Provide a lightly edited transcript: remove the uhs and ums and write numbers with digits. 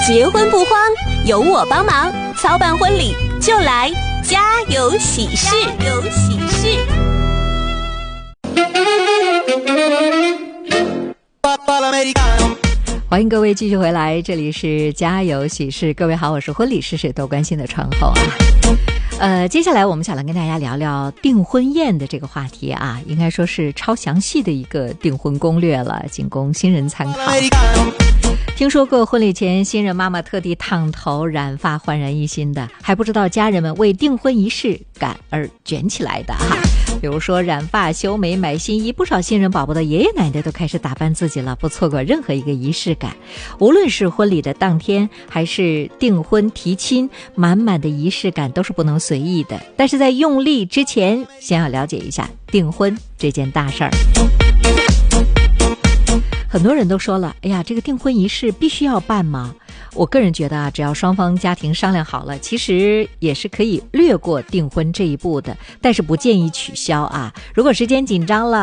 结婚不慌，有我帮忙，操办婚礼就来家有喜事。有喜事。 欢迎各位继续回来，这里是家有喜事。各位好，我是婚礼事事都关心的传后啊。接下来我们想来跟大家聊聊订婚宴的这个话题啊，应该说是超详细的一个订婚攻略了，仅供新人参考。听说过婚礼前新人妈妈特地烫头染发焕然一新的，还不知道家人们为订婚仪式感而卷起来的哈。比如说染发修眉买新衣，不少新人宝宝的爷爷奶奶都开始打扮自己了，不错过任何一个仪式感。无论是婚礼的当天还是订婚提亲，满满的仪式感都是不能随意的。但是在用力之前，先要了解一下订婚这件大事儿。很多人都说了，哎呀，这个订婚仪式必须要办吗？我个人觉得啊，只要双方家庭商量好了，其实也是可以略过订婚这一步的，但是不建议取消啊。如果时间紧张了，